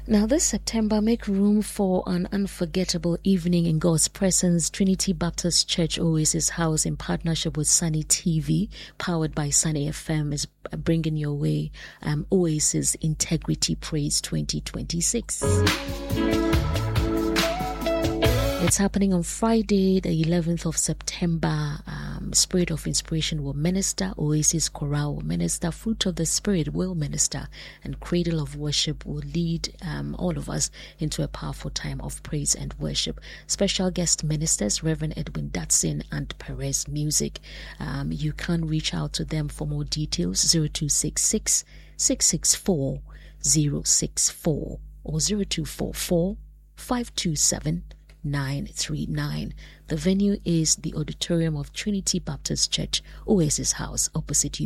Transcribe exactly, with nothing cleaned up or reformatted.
Now this September, make room for an unforgettable evening in God's presence. Trinity Baptist Church Oasis House, in partnership with Sunny T V, powered by Sunny F M, is bringing your way um, Oasis Integrity Praise twenty twenty-six. It's happening on Friday, the eleventh of September. Um, Spirit of Inspiration will minister, Oasis Chorale will minister, Fruit of the Spirit will minister, and Cradle of Worship will lead um, all of us into a powerful time of praise and worship. Special guest ministers, Reverend Edwin Datsin and Perez Music. Um, you can reach out to them for more details, zero two six six, six six four, zero six four or zero two four four, five two seven, nine three nine. The venue is the auditorium of Trinity Baptist Church Oasis House, opposite you.